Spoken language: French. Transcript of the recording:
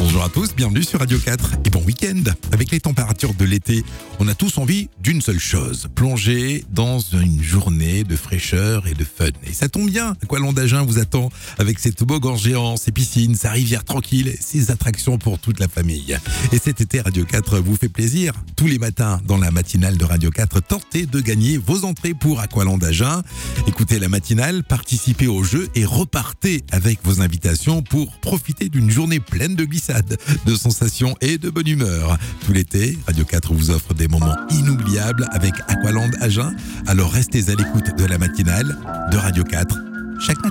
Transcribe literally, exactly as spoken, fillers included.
Bonjour à tous, bienvenue sur Radio quatre et bon week-end. Avec les températures de l'été, on a tous envie d'une seule chose, plonger dans une journée de fraîcheur et de fun. Et ça tombe bien, Aqualand d'Agen vous attend avec ses toboggans géants, ses piscines, sa rivière tranquille, ses attractions pour toute la famille. Et cet été, Radio quatre vous fait plaisir. Tous les matins, dans la matinale de Radio quatre, tentez de gagner vos entrées pour Aqualand d'Agen. Écoutez la matinale, participez au jeu et repartez avec vos invitations pour profiter d'une journée pleine de glissades, de sensations et de bonne humeur. Tout l'été, Radio quatre vous offre des moments inoubliables avec Aqualand Agen. Alors restez à l'écoute de la matinale de Radio quatre chaque matin.